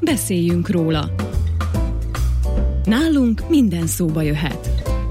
Beszéljünk róla. Nálunk minden szóba jöhet.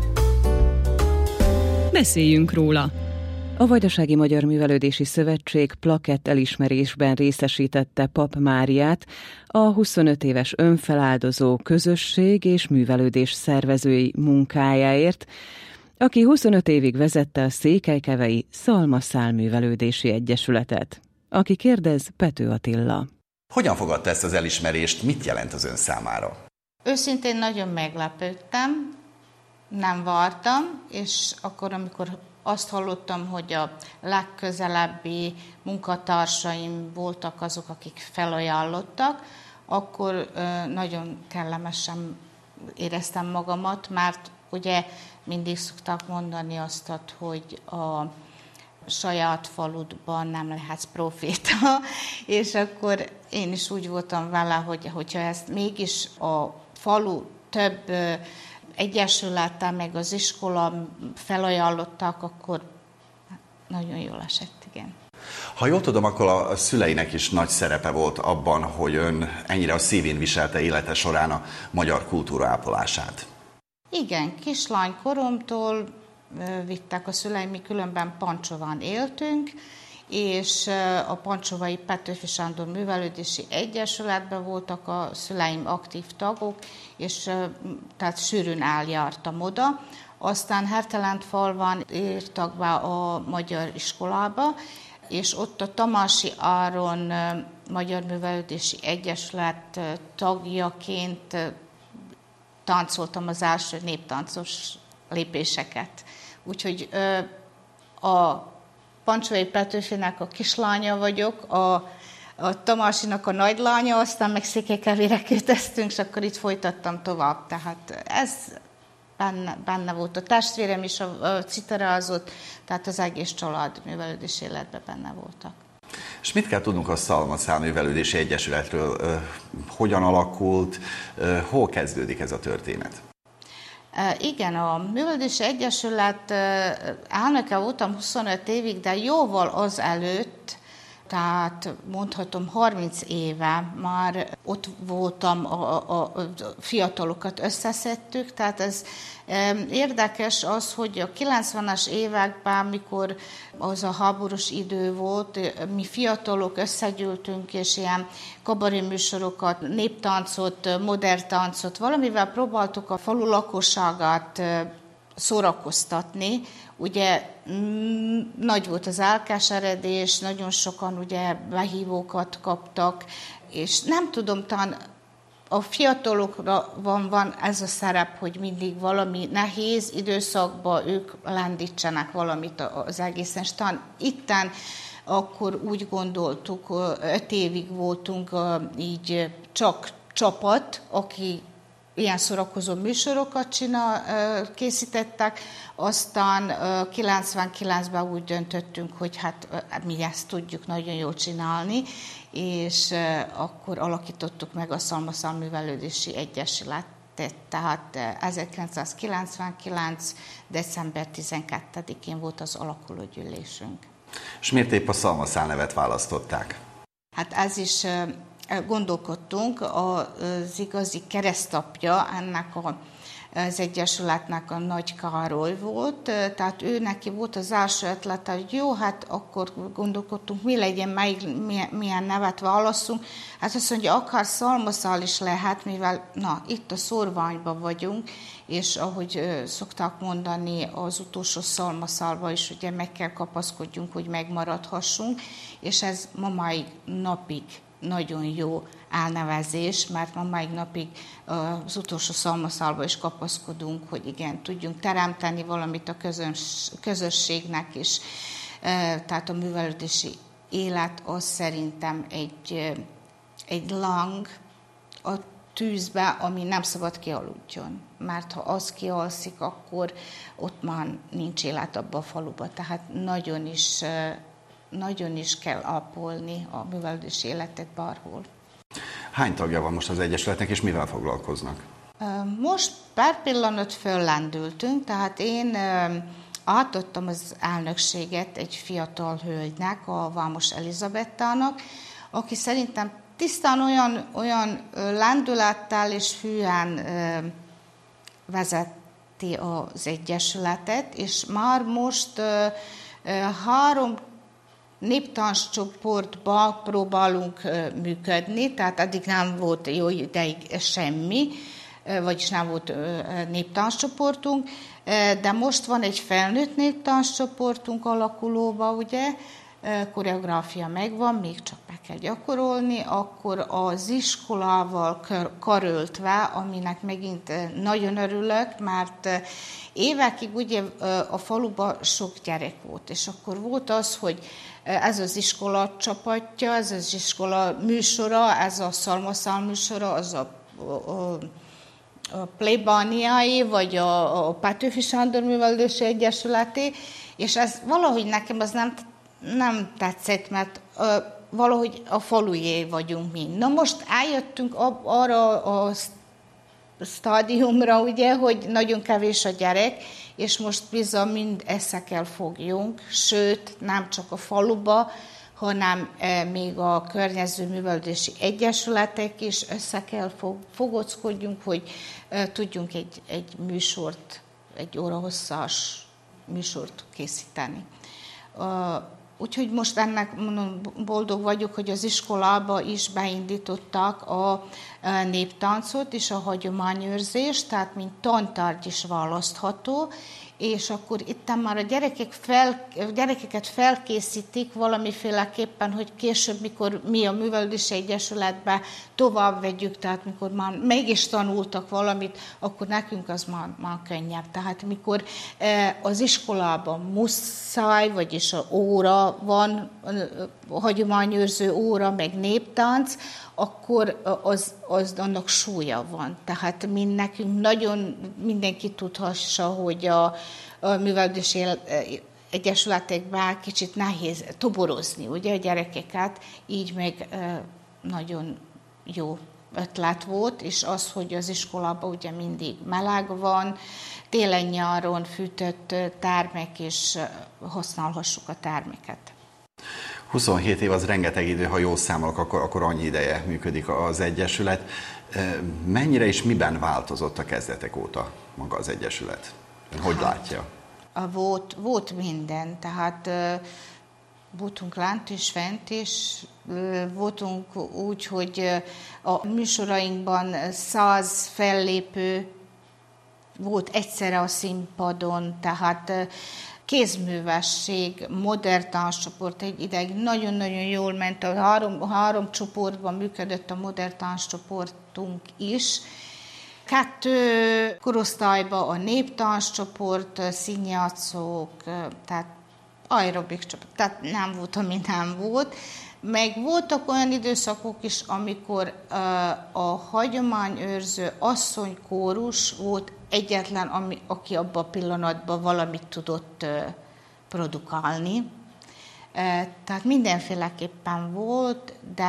Beszéljünk róla. A Vajdasági Magyar Művelődési Szövetség plakett elismerésben részesítette Papp Máriát, a 25 éves önfeláldozó közösség és művelődés szervezői munkájáért, aki 25 évig vezette a Székelykevei Szalmaszál Művelődési Egyesületet. Aki kérdez, Pető Attila. Hogyan fogadta ezt az elismerést, mit jelent az ön számára? Őszintén nagyon meglepődtem, nem vártam, és akkor, amikor azt hallottam, hogy a legközelebbi munkatársaim voltak azok, akik felajánlottak, akkor nagyon kellemesen éreztem magamat, mert ugye mindig szokták mondani azt, hogy a saját faludban nem lehetsz proféta, és akkor én is úgy voltam vele, hogyha ezt mégis a falu több egyesülete, meg az iskola felajánlották, akkor nagyon jól esett, igen. Ha jól tudom, akkor a szüleinek is nagy szerepe volt abban, hogy ön ennyire a szívén viselte élete során a magyar kultúra ápolását. Igen, kislánykoromtól vittek a szüleim, mi különben Pancsován éltünk, és a Pancsovai Petőfi Sándor Művelődési Egyesületben voltak a szüleim aktív tagok, és tehát sűrűn eljártam oda. Aztán Hertelendfalván írtak be a magyar iskolába, és ott a Tamási Áron Magyar Művelődési Egyesület tagjaként táncoltam az első néptáncos lépéseket. Úgyhogy a Pancsovai Petőfinek a kislánya vagyok, a Tamásinak a nagylánya, aztán meg Székelykevére költöztünk, és akkor itt folytattam tovább. Tehát ez benne volt. A testvérem is citarázott, tehát az egész család művelődés életben benne voltak. És mit kell tudnunk a Szalmaszál Művelődési Egyesületről? Hogyan alakult? Hol kezdődik ez a történet? Igen, a Művelődési Egyesület elnöke voltam 25 évig, de jóval azelőtt, tehát mondhatom 30 éve már ott voltam, a fiatalokat összeszedtük, tehát ez érdekes az, hogy a 90-es években, mikor az a háborús idő volt, mi fiatalok összegyűltünk, és ilyen kabaré műsorokat, néptáncot, modern táncot, valamivel próbáltuk a falu lakosságát szórakoztatni. Ugye nagy volt az elkeseredés, nagyon sokan ugye behívókat kaptak, és nem tudom, talán a fiatalokra van ez a szerep, hogy mindig valami nehéz időszakban ők lendítsenek valamit az egészen. És talán itten akkor úgy gondoltuk, 5 évig voltunk így csak csapat, aki ilyen szórakozó műsorokat készítettek, aztán 99-ben úgy döntöttünk, hogy hát mi ezt tudjuk nagyon jól csinálni, és akkor alakítottuk meg a Szalmaszál Művelődési Egyesületet, tehát 1999. december 12-én volt az alakulógyűlésünk. És miért épp a Szalmaszál nevet választották? Hát ez is gondolkodtunk, az igazi keresztapja ennek az egyesületnek a Nagy Károly volt, tehát ő neki volt az első ötlete, hogy jó, hát akkor gondolkodtunk, mi legyen, milyen nevet válasszunk. Hát azt mondja, akár Szalmaszál is lehet, mivel itt a szórványban vagyunk, és ahogy szokták mondani, az utolsó szalmaszálba is ugye meg kell kapaszkodjunk, hogy megmaradhassunk, és ez ma mai napig nagyon jó elnevezés, mert ma mai napig az utolsó szalmaszálba is kapaszkodunk, hogy igen, tudjunk teremteni valamit a közösségnek is. Tehát a művelődési élet az szerintem egy láng a tűzbe, ami nem szabad kialudjon. Mert ha az kialszik, akkor ott már nincs élet abba a faluba. Tehát nagyon is kell ápolni a művelődési életet bárhol. Hány tagja van most az Egyesületnek, és mivel foglalkoznak? Most per pillanat föllendültünk, tehát én átadtam az elnökséget egy fiatal hölgynek, a Vámos Elizabettának, aki szerintem tisztán olyan lendülettel és hűen vezeti az Egyesületet, és már most 3 néptancsoportban próbálunk működni, tehát addig nem volt jó ideig semmi, vagyis nem volt néptancsoportunk, de most van egy felnőtt néptancsoportunk alakulóban, ugye, koreográfia megvan, még csak meg kell gyakorolni, akkor az iskolával karöltve, aminek megint nagyon örülök, mert évekig ugye a faluban sok gyerek volt, és akkor volt az, hogy ez az iskola csapatja, ez az iskola műsora, ez a szalmaszál műsora, az a plébániai, vagy a Petőfi Sándor Művelődési Egyesületé, és ez valahogy nekem az nem tetszett, mert valahogy a falujé vagyunk mi. Na most eljöttünk arra a stádiumra, ugye, hogy nagyon kevés a gyerek, és most bizony mind össze kell fogjunk, sőt, nem csak a faluba, hanem még a környező művelődési egyesületek is össze kell fogockodjunk, hogy tudjunk egy műsort, egy órahosszas műsort készíteni. Úgyhogy most ennek boldog vagyok, hogy az iskolába is beindítottak a néptáncot és a hagyományőrzést, tehát mint tantárgy is választható, és akkor itt már a gyerekeket felkészítik valamiféleképpen, hogy később, mikor mi a Művelődési Egyesületben tovább vegyük, tehát mikor már mégis tanultak valamit, akkor nekünk az már könnyebb. Tehát mikor az iskolában muszáj, vagyis a óra van, a hagyományőrző óra, meg néptánc, akkor annak súlya van. Tehát nekünk nagyon mindenki tudhassa, hogy a művelődési egyesületekben kicsit nehéz toborozni, ugye, a gyerekeket, így meg nagyon jó ötlet volt, és az, hogy az iskolában ugye mindig meleg van, télen-nyáron fűtött termek, és használhassuk a termeket. 27 év az rengeteg idő, ha jól számolok, akkor annyi ideje működik az Egyesület. Mennyire és miben változott a kezdetek óta maga az Egyesület? Hogy látja? Volt minden, tehát voltunk lent és fent is, voltunk úgy, hogy a műsorainkban 100 fellépő volt egyszerre a színpadon, tehát kézművesség, modern tánccsoport, egy ideig nagyon-nagyon jól ment, a három csoportban működött a modern tánccsoportunk is. 2 korosztályban a néptánccsoport, színjátszók, tehát aerobik csoport, tehát nem volt, ami nem volt. Meg voltak olyan időszakok is, amikor a hagyományőrző asszonykórus volt egyetlen, aki abban a pillanatban valamit tudott produkálni. Tehát mindenféleképpen volt, de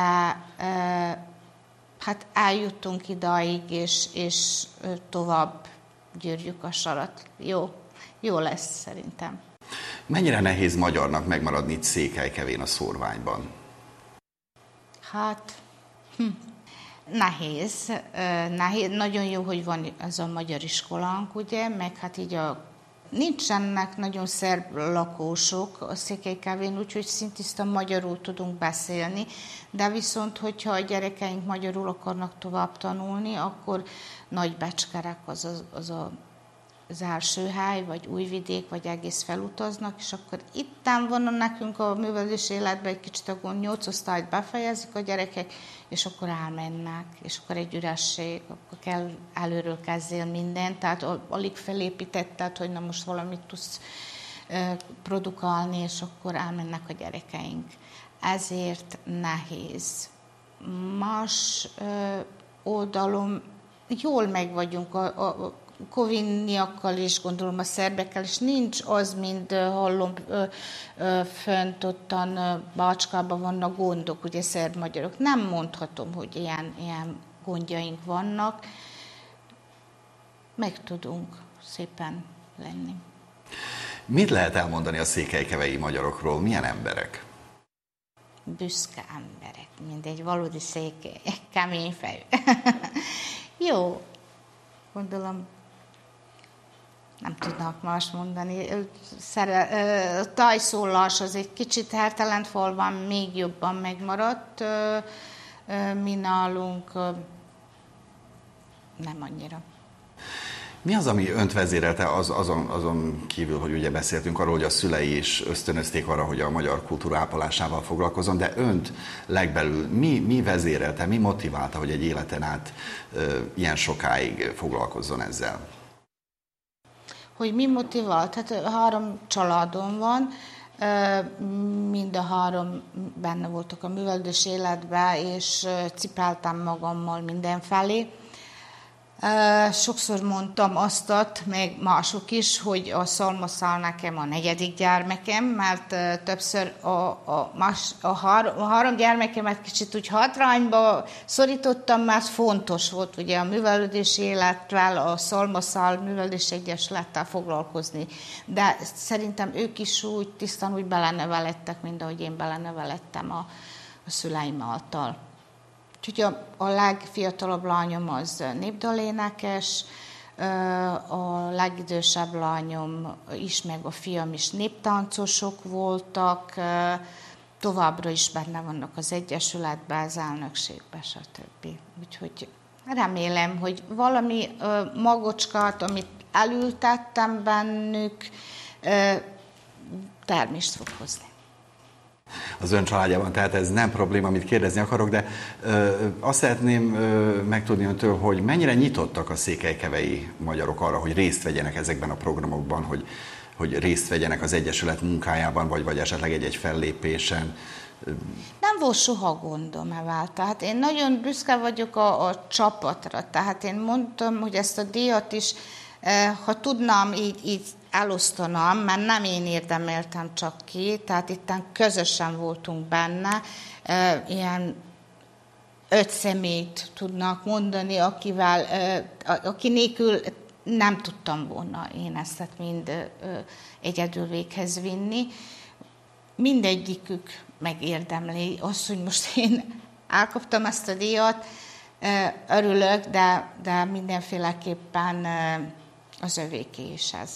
hát eljuttunk idáig, és tovább gyűrjük a sarat. Jó lesz szerintem. Mennyire nehéz magyarnak megmaradni itt Székelykevén a szórványban? Hát, nehéz. Nagyon jó, hogy van ez a magyar iskolánk, ugye, meg hát így nincsenek nagyon szerb lakósok a Székelykevén, úgyhogy szintisztán magyarul tudunk beszélni, de viszont, hogyha a gyerekeink magyarul akarnak tovább tanulni, akkor Nagybecskerek az első hely, vagy Újvidék, vagy egész felutaznak, és akkor itten van nekünk a művelődési életben egy kicsit, akkor 8 osztályt befejezik a gyerekek, és akkor elmennek, és akkor egy üresség, akkor kell előről kezdél mindent, tehát alig felépítetted, hogy na most valamit tudsz produkálni, és akkor elmennek a gyerekeink. Ezért nehéz. Más oldalon jól meg vagyunk a kovinniakkal is, gondolom a szerbekkel, és nincs az, mint hallom fönt ottan Bácskában vannak gondok, ugye szerb-magyarok. Nem mondhatom, hogy ilyen gondjaink vannak. Meg tudunk szépen lenni. Mit lehet elmondani a székelykevei magyarokról? Milyen emberek? büszke emberek, mint egy valódi székely, kemény fejű. Jó, gondolom, nem tudnak más mondani. Tajszólás az egy kicsit Hertelentfalván még jobban megmaradt, mi nálunk nem annyira. Mi az, ami önt vezérelte azon kívül, hogy ugye beszéltünk arról, hogy a szülei is ösztönözték arra, hogy a magyar kultúra ápolásával foglalkozzon, de önt legbelül mi vezérelte, mi motiválta, hogy egy életen át ilyen sokáig foglalkozzon ezzel? Hogy mi motivált? Hát 3 családom van, mind a 3 benne voltak a művelődés életben, és cipeltem magammal mindenfelé. Sokszor mondtam azt, meg mások is, hogy a szalmaszál nekem a 4. gyermekem, mert többször a 3 gyermekemet kicsit úgy hátrányba szorítottam, mert fontos volt ugye a művelődési élettel, a Szalmaszál Művelődési Egyesülettel foglalkozni. De szerintem ők is úgy tisztán úgy beleneveledtek, mint ahogy én beleneveledtem a szüleim által. Úgyhogy a legfiatalabb lányom az népdalénekes, a legidősebb lányom is, meg a fiam is néptáncosok voltak, továbbra is benne vannak az Egyesületben, az elnökségben, stb. Úgyhogy remélem, hogy valami magocskát, amit elültettem bennük, termést fog hozni. Az ön családjában, tehát ez nem probléma, amit kérdezni akarok, de azt szeretném megtudni öntől, hogy mennyire nyitottak a székelykevei magyarok arra, hogy részt vegyenek ezekben a programokban, hogy részt vegyenek az Egyesület munkájában, vagy esetleg egy-egy fellépésen. Nem volt soha gondom ezzel. Tehát én nagyon büszke vagyok a csapatra. Tehát én mondtam, hogy ezt a díjat is, ha tudnám, így elosztanám, mert nem én érdemeltem csak ki, tehát itten közösen voltunk benne, ilyen 5 személyt tudnak mondani, aki nélkül nem tudtam volna én ezt mind egyedül véghez vinni. Mindegyikük megérdemli azt, hogy most én elkaptam ezt a díjat, örülök, de mindenféleképpen az övéké is ez.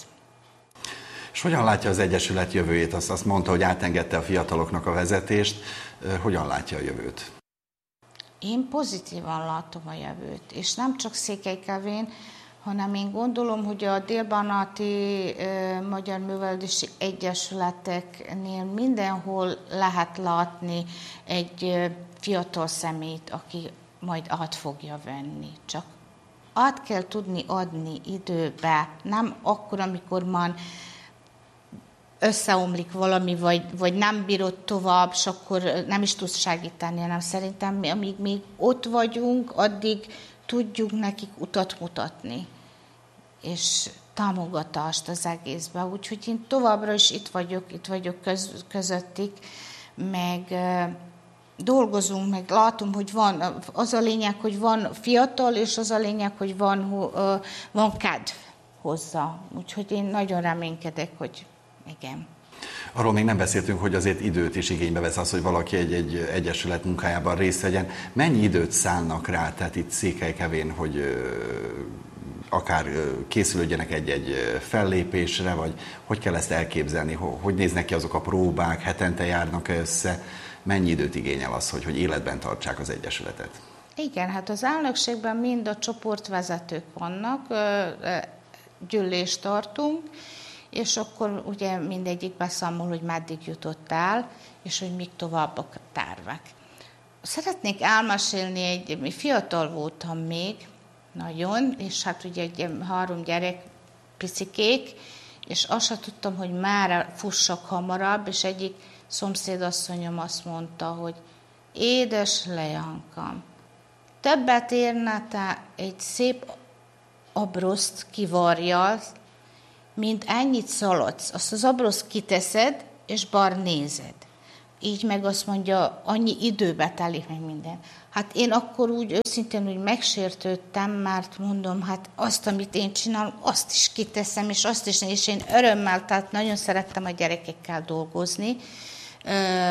És hogyan látja az Egyesület jövőjét? Azt mondta, hogy átengedte a fiataloknak a vezetést. Hogyan látja a jövőt? Én pozitívan látom a jövőt, és nem csak Székelykevén, hanem én gondolom, hogy a délbanáti Magyar Művelődési Egyesületeknél mindenhol lehet látni egy fiatal személyt, aki majd át fogja venni. Csak át kell tudni adni időbe, nem akkor, amikor már összeomlik valami, vagy nem bírod tovább, és akkor nem is tudsz segíteni, hanem szerintem amíg még ott vagyunk, addig tudjuk nekik utat mutatni, és támogatást az egészben. Úgyhogy én továbbra is itt vagyok közöttik, meg dolgozunk, meg látom, hogy van, az a lényeg, hogy van fiatal, és az a lényeg, hogy van kedv hozzá. Úgyhogy én nagyon reménykedek, hogy igen. Arról még nem beszéltünk, hogy azért időt is igénybe vesz az, hogy valaki egy egyesület munkájában részt vegyen. Mennyi időt szánnak rá, tehát itt Székelykevén, hogy akár készülődjenek egy fellépésre, vagy hogy kell ezt elképzelni, hogy néznek ki azok a próbák, hetente járnak össze, mennyi időt igényel az, hogy életben tartsák az egyesületet? Igen, hát az elnökségben mind a csoportvezetők vannak, gyűlést tartunk, és akkor ugye mindegyik beszámol, hogy meddig jutott el, és hogy még tovább a tervek. Szeretnék elmesélni, mi fiatal voltam még, nagyon, és hát ugye 3 gyerek picikék, és azt sem tudtam, hogy már fussak hamarabb, és egyik szomszédasszonyom azt mondta, hogy édes leánkám, többet érne te egy szép abroszt kivarjal, mint ennyit szaladsz. Azt az abroszt kiteszed, és bar nézed. Így meg azt mondja, annyi időbe telik meg minden. Hát én akkor úgy őszintén úgy megsértődtem, mert mondom, hát azt, amit én csinálom, azt is kiteszem, és azt is, és én örömmel, tehát nagyon szerettem a gyerekekkel dolgozni.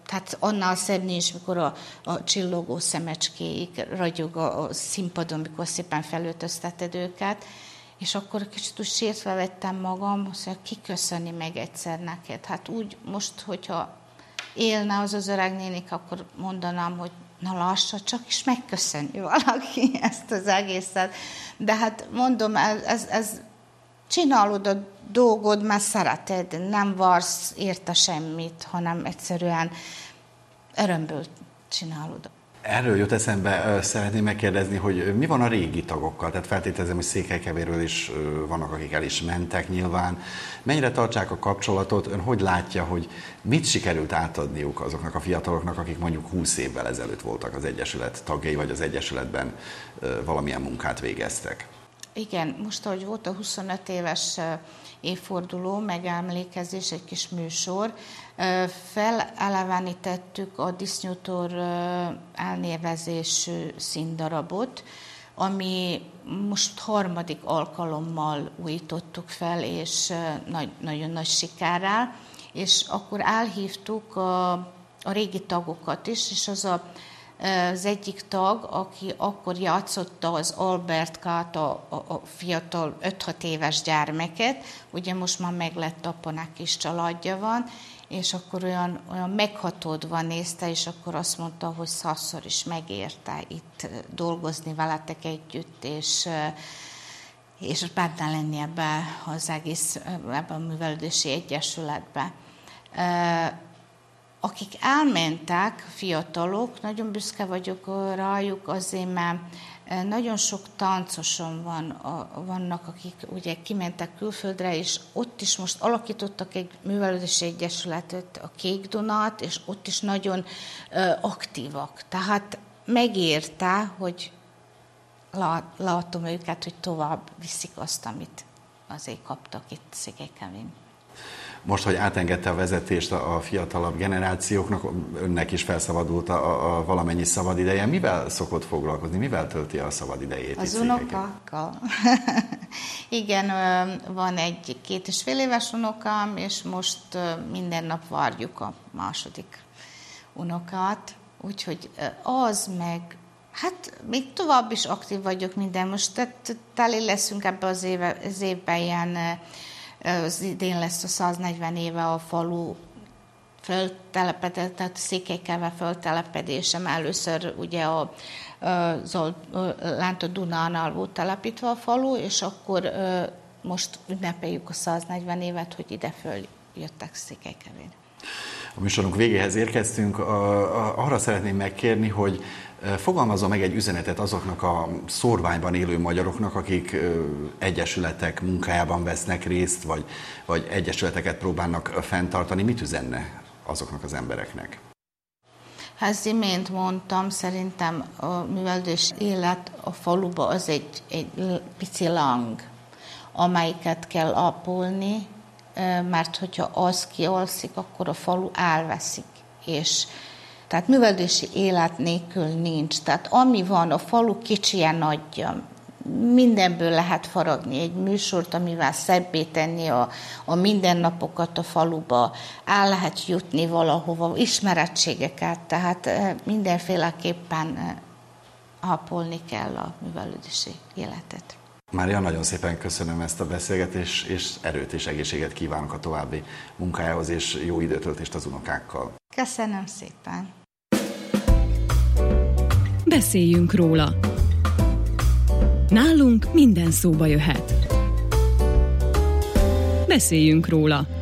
tehát annál szebb nincs, mikor a csillogó szemecskéig ragyog a színpadon, mikor szépen felöltözteted őket, és akkor kicsit úgy sértve vettem magam, hogy kiköszönni meg egyszer neked. Hát úgy most, hogyha élne az öreg nénik, akkor mondanám, hogy na lassan, csak is megköszönjük valaki ezt az egészet. De hát mondom, ez csinálod a dolgod, mert szereted, nem varsz érte semmit, hanem egyszerűen örömből csinálod. Erről jut eszembe, szeretném megkérdezni, hogy mi van a régi tagokkal? Tehát feltételezem, hogy Székelykevéről is vannak, akik el is mentek nyilván. Mennyire tartsák a kapcsolatot? Ön hogy látja, hogy mit sikerült átadniuk azoknak a fiataloknak, akik mondjuk 20 évvel ezelőtt voltak az Egyesület tagjai, vagy az Egyesületben valamilyen munkát végeztek? Igen, most, ahogy volt a 25 éves évforduló, megemlékezés, egy kis műsor, felelevenítettük a Disznótor elnévezésű színdarabot, ami most 3. alkalommal újítottuk fel, és nagyon nagy sikerrel, és akkor elhívtuk a régi tagokat is, és az egyik tag, aki akkor játszotta az Albertkát, a fiatal 5-6 éves gyermeket, ugye most már meglett apanak is családja van, és akkor olyan meghatódva nézte, és akkor azt mondta, hogy 100-szor is megérte itt dolgozni veletek együtt, és benne lenni ebbe a művelődési egyesületbe. Akik elmentek, fiatalok, nagyon büszke vagyok rájuk azért, mert nagyon sok táncoson vannak, akik ugye kimentek külföldre, és ott is most alakítottak egy művelődési egyesületet, a Kék Dunát, és ott is nagyon aktívak. Tehát megérte, hogy látom őket, hogy tovább viszik azt, amit azért kaptak itt Székelykerén. Most, hogy átengedte a vezetést a fiatalabb generációknak, önnek is felszabadult a valamennyi szabadideje. Mivel szokott foglalkozni? Mivel tölti a szabadidejét? Az unokákkal. Igen, van egy 2,5 éves unokám, és most minden nap várjuk a második unokát. Úgyhogy az meg, hát még tovább is aktív vagyok minden. Most teli leszünk ebbe az évben ilyen, az idén lesz a 140 éve a falu föltelepedés, tehát Székelykerve föltelepedésem. Először ugye a Lánta Dunánál volt telepítve a falu, és akkor most ünnepeljük a 140 évet, hogy ide följöttek Székelykervére. A műsorunk végéhez érkeztünk. Arra szeretném megkérni, hogy fogalmazza meg egy üzenetet azoknak a szórványban élő magyaroknak, akik egyesületek munkájában vesznek részt, vagy egyesületeket próbálnak fenntartani. Mit üzenne azoknak az embereknek? Hát az imént mondtam, szerintem a művelődési élet a faluba az egy pici lang, amelyiket kell ápolni, mert hogyha az kialszik, akkor a falu elveszik. És tehát művelődési élet nélkül nincs. Tehát ami van, a falu kicsije nagyja. Mindenből lehet faragni egy műsort, amivel szebbé tenni a mindennapokat a faluba. El lehet jutni valahova, ismerettségeket, tehát mindenféleképpen ápolni kell a művelődési életet. Mária, nagyon szépen köszönöm ezt a beszélgetést, és erőt és egészséget kívánok a további munkájához, és jó időtöltést az unokákkal. Köszönöm szépen! Beszéljünk róla! Nálunk minden szóba jöhet. Beszéljünk róla!